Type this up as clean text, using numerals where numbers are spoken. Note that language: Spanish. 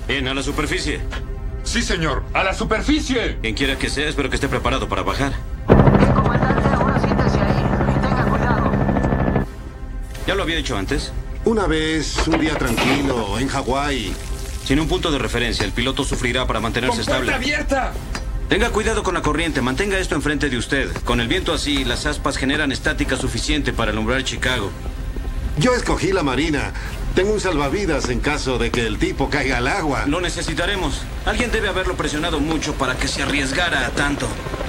Bien, a la superficie. Sí, señor. ¡A la superficie! Quien quiera que sea, espero que esté preparado para bajar. Bien, comandante, ahora siéntese ahí y tenga cuidado. ¿Ya lo había hecho antes? Una vez, un día tranquilo, en Hawái. Sin un punto de referencia, el piloto sufrirá para mantenerse ¡Con puerta estable. abierta! Tenga cuidado con la corriente, mantenga esto enfrente de usted. Con el viento así, las aspas generan estática suficiente para alumbrar Chicago. Yo escogí la marina. Tengo un salvavidas en caso de que el tipo caiga al agua. Lo necesitaremos. Alguien debe haberlo presionado mucho para que se arriesgara a tanto.